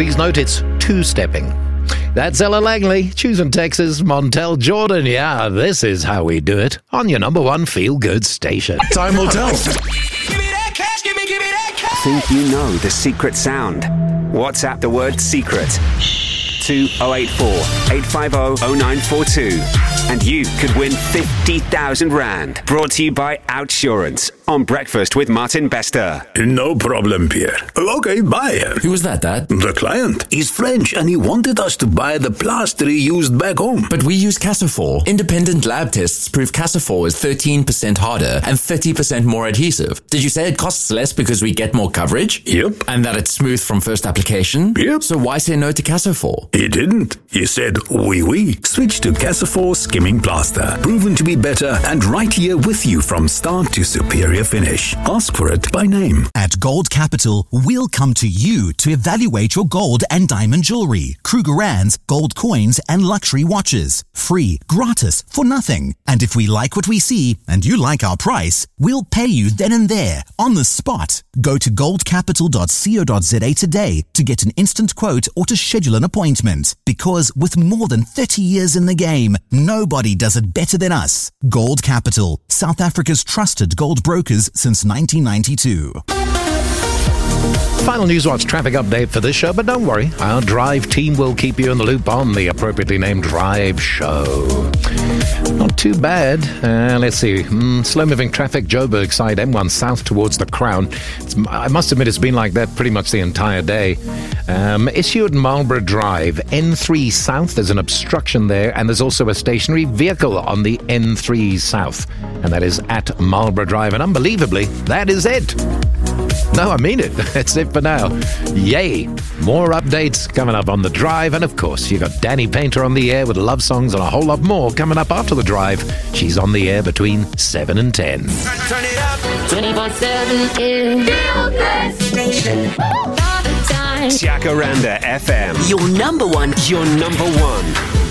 Please note it's two-stepping. That's Ella Langley, choosing Texas, Montel Jordan. Yeah, this is how we do it on your number one feel-good station. Time will tell. Think you know the secret sound? WhatsApp the word secret to 084 850 0942 and you could win 50,000 Rand. Brought to you by Outsurance on Breakfast with Martin Bester. No problem, Pierre. Okay, bye. Who was that, Dad? The client. He's French and he wanted us to buy the plaster he used back home. But we use Casafor. Independent lab tests prove Casafor is 13% harder and 30% more adhesive. Did you say it costs less because we get more coverage? Yep. And that it's smooth from first application? Yep. So why say no to Casafor? He didn't. He said, oui. Switch to Casafor Skimming Plaster. Proven to be better and right here with you from start to superior finish. Ask for it by name. At Gold Capital, we'll come to you to evaluate your gold and diamond jewelry, Krugerrands, gold coins, and luxury watches. Free, gratis, for nothing. And if we like what we see and you like our price, we'll pay you then and there, on the spot. Go to goldcapital.co.za today to get an instant quote or to schedule an appointment. Because with more than 30 years in the game, nobody does it better than us. Gold Capital, South Africa's trusted gold brokers since 1992. Final Newswatch traffic update for this show, but don't worry, our Drive team will keep you in the loop on the appropriately named Drive Show. Not too bad. Let's see. Slow-moving traffic, Joburg side, M1 south towards the Crown. I must admit it's been like that pretty much the entire day. Issue at Marlborough Drive, N3 south, there's an obstruction there, and there's also a stationary vehicle on the N3 south, and that is at Marlborough Drive. And unbelievably, that is it. No, I mean it. That's it for now. Yay. More updates coming up on The Drive. And of course, you got Danny Painter on the air with love songs and a whole lot more coming up after The Drive. She's on the air between 7 and 10. Turn it up. 24/7 in the station. All the time. Jacaranda FM. Your number one. Your number one.